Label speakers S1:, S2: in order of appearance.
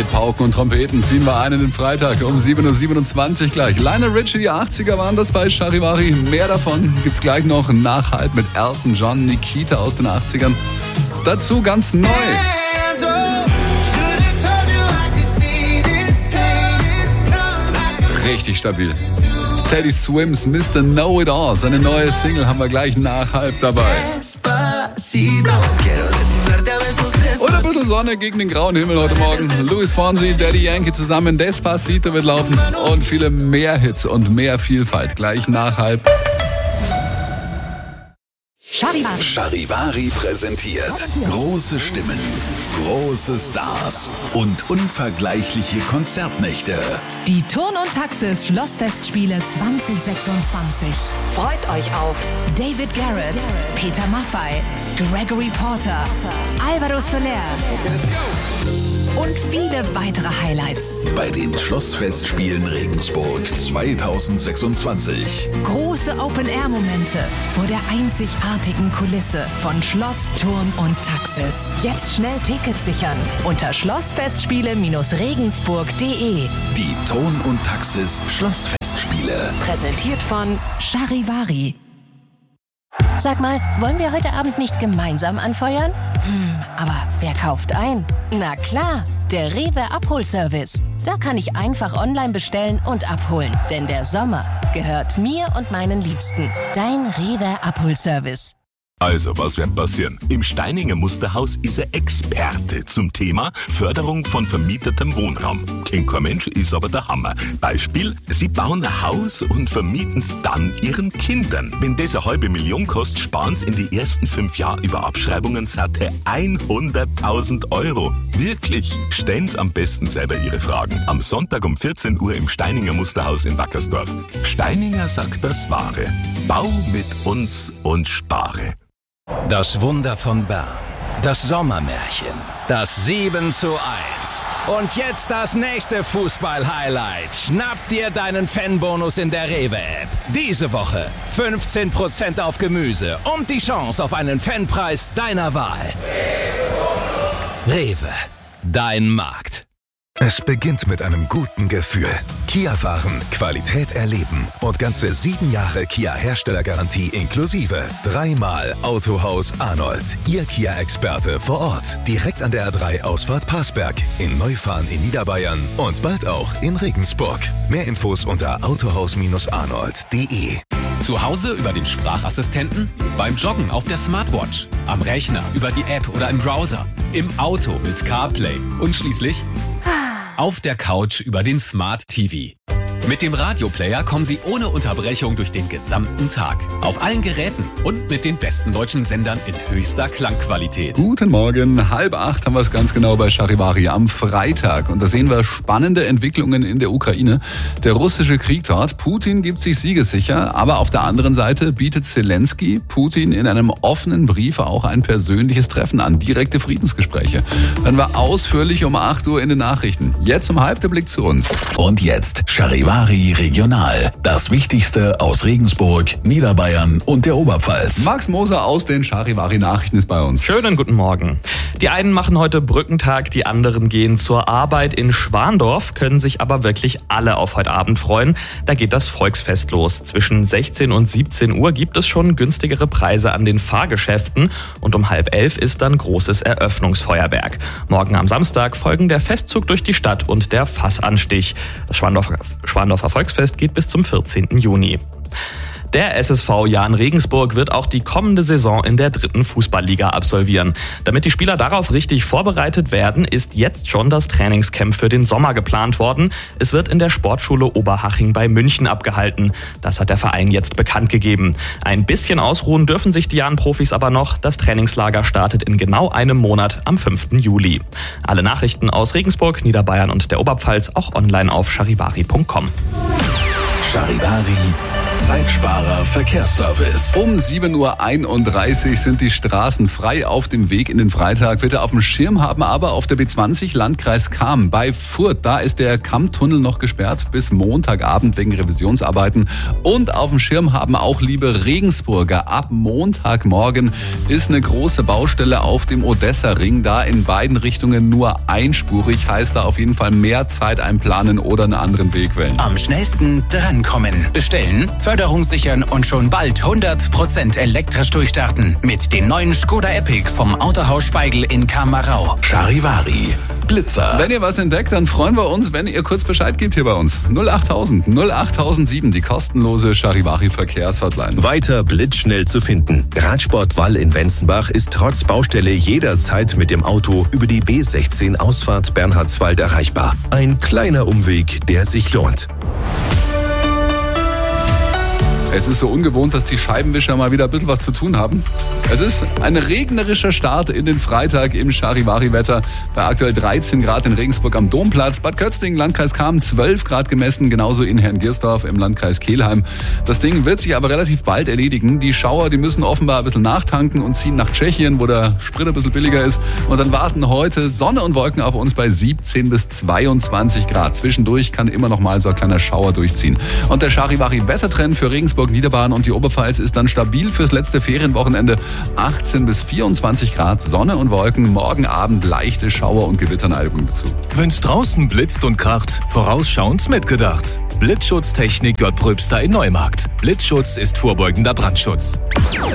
S1: Mit Pauken und Trompeten ziehen wir ein in den Freitag um 7.27 Uhr gleich. Lionel Richie, die 80er waren das bei Charivari. Mehr davon gibt's gleich noch nach Halt mit Elton John, Nikita aus den 80ern. Dazu ganz neu. Richtig stabil. Teddy Swims Mr. Know-It-All. Seine neue Single haben wir gleich nach Halb dabei. Und ein bisschen Sonne gegen den grauen Himmel heute Morgen. Luis Fonsi, Daddy Yankee zusammen. Despacito wird laufen. Und viele mehr Hits und mehr Vielfalt. Gleich nach Halb.
S2: Charivari präsentiert große Stimmen, große Stars und unvergleichliche Konzertnächte.
S3: Die Turn- und Taxis Schlossfestspiele 2026. Freut euch auf David Garrett, Peter Maffay, Gregory Porter, Alvaro Soler und viele weitere Highlights.
S2: Bei den Schlossfestspielen Regensburg 2026.
S3: Große Open-Air-Momente vor der einzigartigen Kulisse von Schloss, Turn und Taxis. Jetzt schnell Tickets sichern unter schlossfestspiele-regensburg.de.
S2: Die Ton- und Taxis Schlossfestspiele.
S3: Präsentiert von Charivari.
S4: Sag mal, wollen wir heute Abend nicht gemeinsam anfeuern? Aber wer kauft ein? Na klar, der Rewe Abholservice. Da kann ich einfach online bestellen und abholen. Denn der Sommer gehört mir und meinen Liebsten. Dein Rewe Abholservice.
S5: Also, was wird passieren? Im Steininger Musterhaus ist er Experte zum Thema Förderung von vermietetem Wohnraum. Kennt kein Mensch, ist aber der Hammer. Beispiel, sie bauen ein Haus und vermieten es dann ihren Kindern. Wenn das 500.000 kostet, sparen sie in die ersten 5 Jahre über Abschreibungen satte 100.000 €. Wirklich? Stellen Sie am besten selber Ihre Fragen. Am Sonntag um 14 Uhr im Steininger Musterhaus in Wackersdorf. Steininger sagt das Wahre. Bau mit uns und spare.
S6: Das Wunder von Bern, das Sommermärchen, das 7:1 und jetzt das nächste Fußball-Highlight. Schnapp dir deinen Fanbonus in der Rewe-App. Diese Woche 15% auf Gemüse und die Chance auf einen Fanpreis deiner Wahl. Rewe, dein Markt.
S7: Es beginnt mit einem guten Gefühl. Kia fahren, Qualität erleben und ganze 7 Jahre Kia-Herstellergarantie inklusive. 3-mal Autohaus Arnold. Ihr Kia-Experte vor Ort. Direkt an der A3 Ausfahrt Passberg. In Neufahren in Niederbayern und bald auch in Regensburg. Mehr Infos unter autohaus-arnold.de.
S8: Zu Hause über den Sprachassistenten? Beim Joggen auf der Smartwatch? Am Rechner über die App oder im Browser? Im Auto mit CarPlay? Und schließlich auf der Couch über den Smart TV. Mit dem Radioplayer kommen Sie ohne Unterbrechung durch den gesamten Tag. Auf allen Geräten und mit den besten deutschen Sendern in höchster Klangqualität.
S1: Guten Morgen, 7:30 haben wir es ganz genau bei Charivari am Freitag. Und da sehen wir spannende Entwicklungen in der Ukraine. Der russische Krieg dort. Putin gibt sich siegessicher, aber auf der anderen Seite bietet Zelensky Putin in einem offenen Brief auch ein persönliches Treffen an. Direkte Friedensgespräche. Hören wir ausführlich um 8 Uhr in den Nachrichten. Jetzt um 7:30 der Blick zu uns.
S2: Und jetzt Charivari Regional. Das Wichtigste aus Regensburg, Niederbayern und der Oberpfalz.
S1: Max Moser aus den Charivari Nachrichten ist bei uns.
S9: Schönen guten Morgen. Die einen machen heute Brückentag, die anderen gehen zur Arbeit. In Schwandorf können sich aber wirklich alle auf heute Abend freuen. Da geht das Volksfest los. Zwischen 16 und 17 Uhr gibt es schon günstigere Preise an den Fahrgeschäften. Und um 10:30 ist dann großes Eröffnungsfeuerwerk. Morgen am Samstag folgen der Festzug durch die Stadt und der Fassanstich. Das Schwandorfer Volksfest geht bis zum 14. Juni. Der SSV Jahn Regensburg wird auch die kommende Saison in der 3. Fußballliga absolvieren. Damit die Spieler darauf richtig vorbereitet werden, ist jetzt schon das Trainingscamp für den Sommer geplant worden. Es wird in der Sportschule Oberhaching bei München abgehalten. Das hat der Verein jetzt bekannt gegeben. Ein bisschen ausruhen dürfen sich die Jahn-Profis aber noch. Das Trainingslager startet in genau einem Monat am 5. Juli. Alle Nachrichten aus Regensburg, Niederbayern und der Oberpfalz auch online auf charivari.com.
S2: Charivari Zeitsparer Verkehrsservice.
S1: Um 7.31 Uhr sind die Straßen frei auf dem Weg in den Freitag. Bitte auf dem Schirm haben aber auf der B20 Landkreis Cham bei Furth. Da ist der Kammtunnel noch gesperrt bis Montagabend wegen Revisionsarbeiten. Und auf dem Schirm haben auch liebe Regensburger. Ab Montagmorgen ist eine große Baustelle auf dem Odessa-Ring. Da in beiden Richtungen nur einspurig. Heißt da auf jeden Fall mehr Zeit einplanen oder einen anderen Weg wählen.
S10: Am schnellsten drankommen. Bestellen, Förderung sichern und schon bald 100% elektrisch durchstarten. Mit den neuen Skoda Epic vom Autohaus Speigl in Kamerau.
S2: Charivari Blitzer.
S1: Wenn ihr was entdeckt, dann freuen wir uns, wenn ihr kurz Bescheid gebt hier bei uns. 08000 08007, die kostenlose Charivari Verkehrshotline.
S11: Weiter blitzschnell zu finden. Radsport Wall in Wenzenbach ist trotz Baustelle jederzeit mit dem Auto über die B16 Ausfahrt Bernhardswald erreichbar. Ein kleiner Umweg, der sich lohnt.
S1: Es ist so ungewohnt, dass die Scheibenwischer mal wieder ein bisschen was zu tun haben. Es ist ein regnerischer Start in den Freitag im Charivari-Wetter. Bei aktuell 13 Grad in Regensburg am Domplatz. Bad Kötzting, Landkreis Cham, 12 Grad gemessen. Genauso in Herrngiersdorf im Landkreis Kelheim. Das Ding wird sich aber relativ bald erledigen. Die Schauer, die müssen offenbar ein bisschen nachtanken und ziehen nach Tschechien, wo der Sprit ein bisschen billiger ist. Und dann warten heute Sonne und Wolken auf uns bei 17 bis 22 Grad. Zwischendurch kann immer noch mal so ein kleiner Schauer durchziehen. Und der Charivari-Wettertrend für Regensburg, Niederbayern und die Oberpfalz ist dann stabil fürs letzte Ferienwochenende. 18 bis 24 Grad, Sonne und Wolken, morgen Abend leichte Schauer und Gewitterneigung dazu.
S12: Wenn's draußen blitzt und kracht, vorausschauend mitgedacht. Blitzschutztechnik J. Pröbster in Neumarkt. Blitzschutz ist vorbeugender Brandschutz.